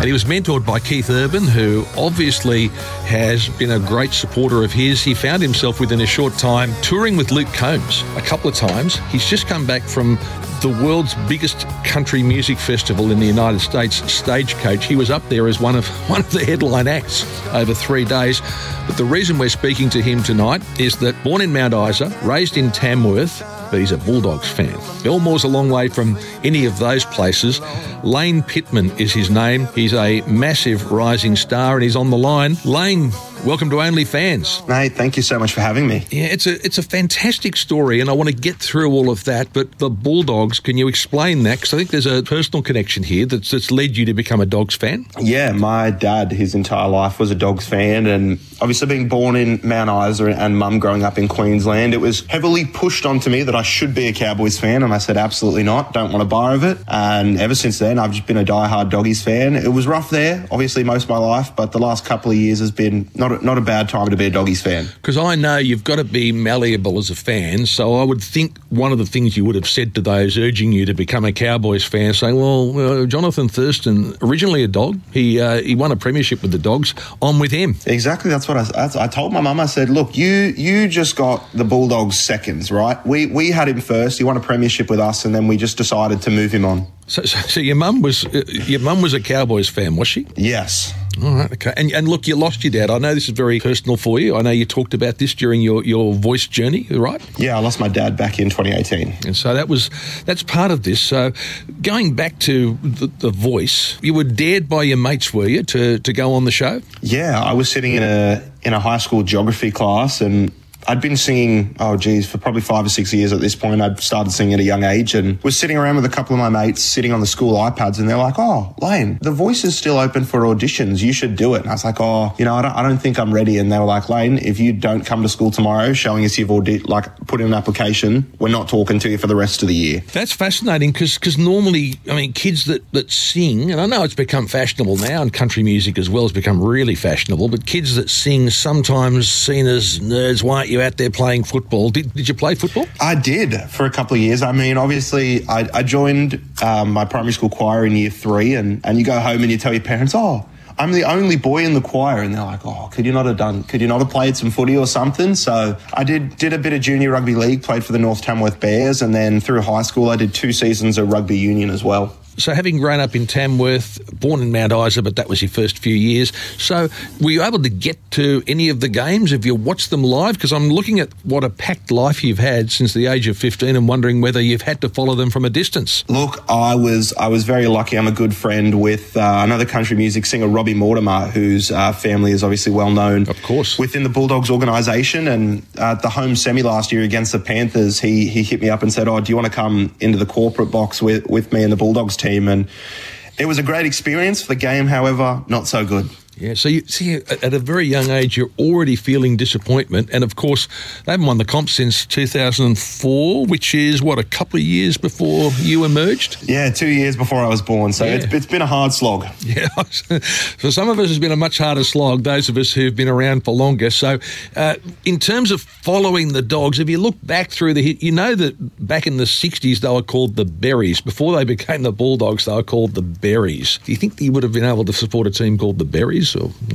He was mentored by Keith Urban, who obviously has been a great supporter of his. He found himself within a short time touring with Luke Combs a couple of times. He's just come back from the world's biggest country music festival in the United States, Stagecoach. He was up there as one of the headline acts over 3 days. But the reason we're speaking to him tonight is that born in Mount Isa, raised in Tamworth, but he's a Bulldogs fan. Belmore's a long way from any of those places. Lane Pittman is his name. He's a massive rising star and he's on the line. Lane, welcome to OnlyFans. Mate, thank you so much for having me. Yeah, it's a fantastic story and I want to get through all of that, but the Bulldogs, can you explain that? Because I think there's a personal connection here that's led you to become a Dogs fan. Yeah, my dad, his entire life was a Dogs fan, and obviously being born in Mount Isa and mum growing up in Queensland, it was heavily pushed onto me that I should be a Cowboys fan, and I said absolutely not, don't want a bar of it. And ever since then, I've just been a diehard Doggies fan. It was rough there, obviously most of my life, but the last couple of years has been not a bad time to be a Doggies fan. Because I know you've got to be malleable as a fan, so I would think one of the things you would have said to those urging you to become a Cowboys fan, saying, well, Jonathan Thurston, originally a Dog, he won a premiership with the Dogs, I'm with him. Exactly, that's what I told my mum. I said, look, you just got the Bulldogs seconds, right? We had him first, he won a premiership with us, and then we just decided to move him on. So your mum was a Cowboys fan, was she? Yes. All right, okay. And look, you lost your dad. I know this is very personal for you. I know you talked about this during your voice journey, right? Yeah, I lost my dad back in 2018. And so that's part of this. So going back to the voice, you were dared by your mates, were you, to go on the show? Yeah, I was sitting in a high school geography class and I'd been singing, for probably 5 or 6 years at this point. I'd started singing at a young age and was sitting around with a couple of my mates sitting on the school iPads, and they're like, oh, Lane, the voice is still open for auditions. You should do it. And I was like, I don't think I'm ready. And they were like, Lane, if you don't come to school tomorrow showing us you've put in an application, we're not talking to you for the rest of the year. That's fascinating because normally, I mean, kids that sing, and I know it's become fashionable now and country music as well has become really fashionable, but kids that sing sometimes seen as nerds. Why aren't you out there playing football? Did you play football? I did for a couple of years. I mean, obviously, I joined my primary school choir in year 3, and you go home and you tell your parents, I'm the only boy in the choir, and they're like, could you not have played some footy or something? So I did a bit of junior rugby league, played for the North Tamworth Bears, and then through high school I did 2 seasons of rugby union as well. So having grown up in Tamworth, born in Mount Isa, but that was your first few years. So were you able to get to any of the games? Have you watched them live? Because I'm looking at what a packed life you've had since the age of 15 and wondering whether you've had to follow them from a distance. Look, I was very lucky. I'm a good friend with another country music singer, Robbie Mortimer, whose family is obviously well known, of course, within the Bulldogs organisation. And at the home semi last year against the Panthers, he hit me up and said, do you want to come into the corporate box with me and the Bulldogs team? And it was a great experience. For the game, however, not so good. Yeah, so you see, at a very young age, you're already feeling disappointment. And, of course, they haven't won the comp since 2004, which is, a couple of years before you emerged? Yeah, 2 years before I was born. So yeah. It's been a hard slog. Yeah, for some of us, it's been a much harder slog, those of us who've been around for longer. So in terms of following the Dogs, if you look back through you know that back in the 60s, they were called the Berries. Before they became the Bulldogs, they were called the Berries. Do you think that you would have been able to support a team called the Berries?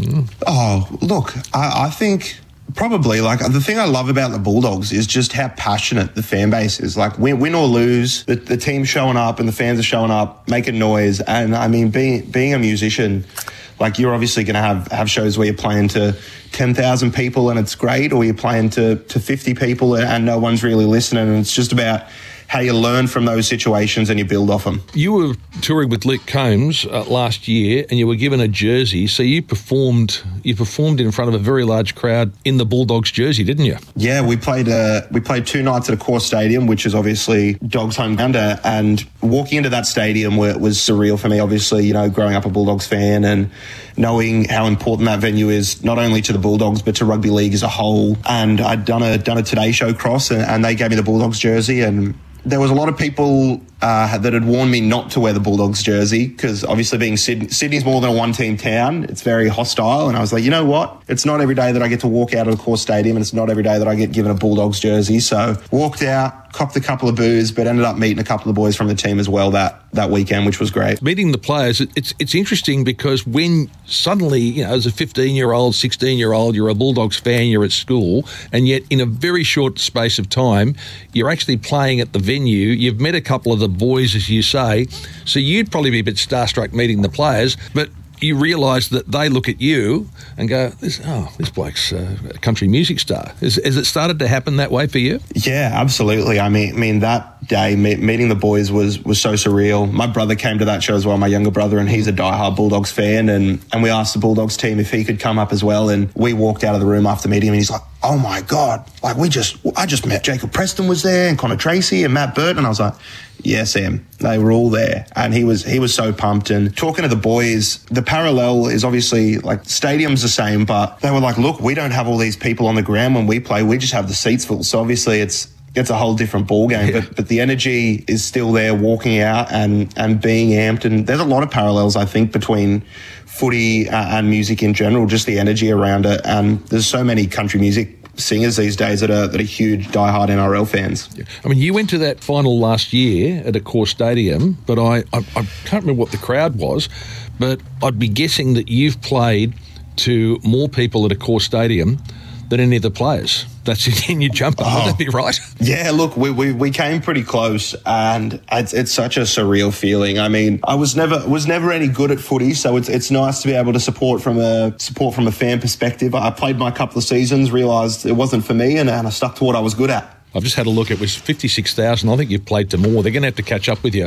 Look, I think probably, the thing I love about the Bulldogs is just how passionate the fan base is. Win or lose, the team's showing up and the fans are showing up, making noise. And I mean, being a musician, you're obviously going to have shows where you're playing to 10,000 people and it's great, or you're playing to 50 people and no one's really listening. And it's just about how you learn from those situations and you build off them. You were touring with Luke Combs last year and you were given a jersey, so you performed in front of a very large crowd in the Bulldogs jersey, didn't you? Yeah, we played 2 nights at Accor Stadium, which is obviously Dogs' home ground, and walking into that stadium was surreal for me, obviously, growing up a Bulldogs fan and knowing how important that venue is, not only to the Bulldogs but to rugby league as a whole. And I'd done a Today Show cross and they gave me the Bulldogs jersey, and there was a lot of people that had warned me not to wear the Bulldogs jersey because obviously being Sydney's more than a one-team town, it's very hostile. And I was like, you know what? It's not every day that I get to walk out of the Accor Stadium, and it's not every day that I get given a Bulldogs jersey. So walked out, copped a couple of boos, but ended up meeting a couple of boys from the team as well that weekend, which was great. Meeting the players, it's interesting because when suddenly, as a 15-year-old, 16-year-old, you're a Bulldogs fan, you're at school, and yet in a very short space of time, you're actually playing at the venue. You've met a couple of the boys, as you say, so you'd probably be a bit starstruck meeting the players, but you realise that they look at you and go, this bloke's a country music star. Has it started to happen that way for you? Yeah, absolutely. I mean that day, meeting the boys was so surreal. My brother came to that show as well, my younger brother, and he's a diehard Bulldogs fan, and we asked the Bulldogs team if he could come up as well, and we walked out of the room after meeting him, and he's like, oh my God, like I just met Jacob Preston was there, and Connor Tracy and Matt Burton, and I was like, yeah, Sam, they were all there. And he was so pumped. And talking to the boys, the parallel is obviously like stadium's the same, but they were like, look, we don't have all these people on the ground when we play. We just have the seats full. So obviously it's a whole different ball game, Yeah. but the energy is still there, walking out and being amped. And there's a lot of parallels, I think, between footy and music in general, just the energy around it. And there's so many country music singers these days that are huge diehard NRL fans. Yeah. I mean, you went to that final last year at Accor Stadium, but I can't remember what the crowd was, but I'd be guessing that you've played to more people at Accor Stadium than any of the players. That's in your jumper. Would that be right? Yeah, look, we came pretty close, and it's such a surreal feeling. I mean, I was never any good at footy, so it's nice to be able to support from a fan perspective. I played my couple of seasons, realised it wasn't for me, and I stuck to what I was good at. I've just had a look. It was 56,000. I think you've played to more. They're going to have to catch up with you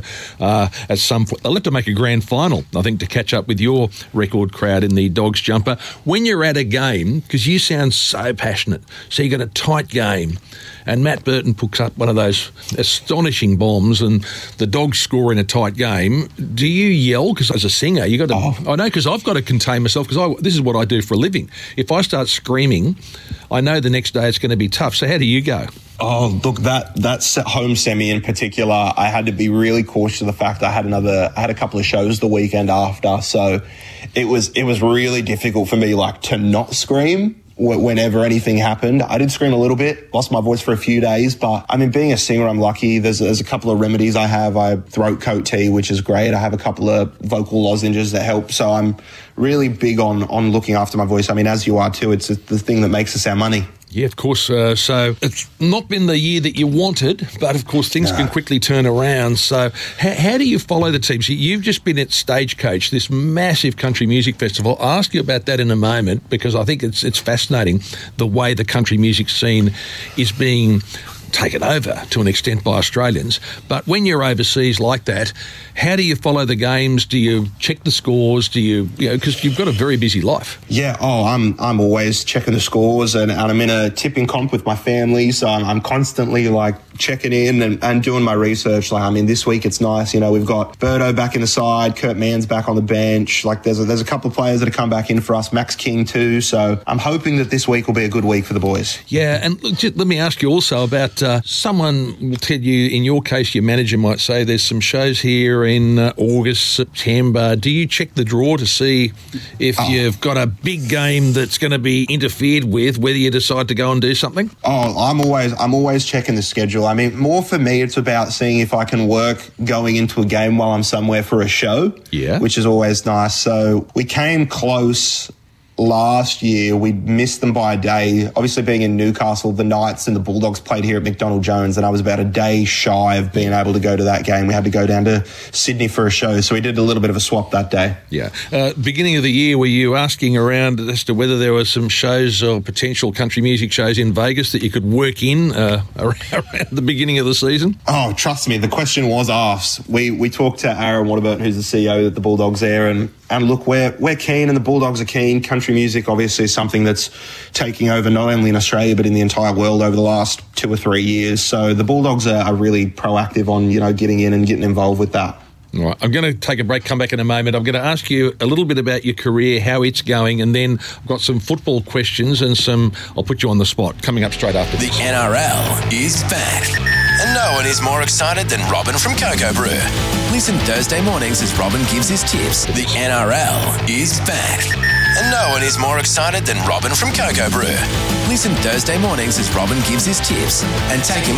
at some point. They'll have to make a grand final, I think, to catch up with your record crowd in the Dogs jumper. When you're at a game, because you sound so passionate, so you've got a tight game, and Matt Burton puts up one of those astonishing bombs and the Dogs score in a tight game, do you yell? Because as a singer, you got to... I know, because I've got to contain myself, because this is what I do for a living. If I start screaming, I know the next day it's going to be tough. So how do you go? Oh, look, that home semi in particular, I had to be really cautious of the fact I had a couple of shows the weekend after, so it was really difficult for me to not scream whenever anything happened. I did scream a little bit, lost my voice for a few days, but I mean, being a singer, I'm lucky. There's a couple of remedies I have. I have throat coat tea, which is great. I have a couple of vocal lozenges that help, so I'm really big on looking after my voice. I mean, as you are too, it's the thing that makes us our money. Yeah, of course. So it's not been the year that you wanted, but of course things can quickly turn around. So how do you follow the teams? You've just been at Stagecoach, this massive country music festival. I'll ask you about that in a moment, because I think it's fascinating the way the country music scene is being taken over to an extent by Australians. But when you're overseas like that, how do you follow the games? Do you check the scores? Do you because you've got a very busy life. Yeah, I'm always checking the scores, and I'm in a tipping comp with my family, so I'm constantly checking in and doing my research. I mean, this week it's nice, we've got Birdo back in the side, Kurt Mann's back on the bench. There's a couple of players that have come back in for us, Max King too, so I'm hoping that this week will be a good week for the boys. Yeah, and let me ask you also about someone will tell you, in your case, your manager might say there's some shows here in August, September. Do you check the draw to see if you've got a big game that's going to be interfered with, whether you decide to go and do something? I'm always checking the schedule. I mean, more for me, it's about seeing if I can work going into a game while I'm somewhere for a show, which is always nice. So we came close last year. We missed them by a day. Obviously, being in Newcastle, the Knights and the Bulldogs played here at McDonald Jones, and I was about a day shy of being able to go to that game. We had to go down to Sydney for a show, so we did a little bit of a swap that day. Yeah. Beginning of the year, were you asking around as to whether there were some shows or potential country music shows in Vegas that you could work in around the beginning of the season? Oh, trust me, the question was asked. We talked to Aaron Waterburton, who's the CEO of the Bulldogs there, and look, we're keen, and the Bulldogs are keen. Country music obviously is something that's taking over not only in Australia but in the entire world over the last 2 or 3 years. So the Bulldogs are really proactive on getting in and getting involved with that. All right, I'm going to take a break, come back in a moment. I'm going to ask you a little bit about your career, how it's going, and then I've got some football questions and I'll put you on the spot coming up straight after this. The NRL is back, and no one is more excited than Robin from Cocoa Brew. Listen Thursday mornings as Robin gives his tips. The NRL is back, and no one is more excited than Robin from Cocoa Brew. Listen Thursday mornings as Robin gives his tips and take him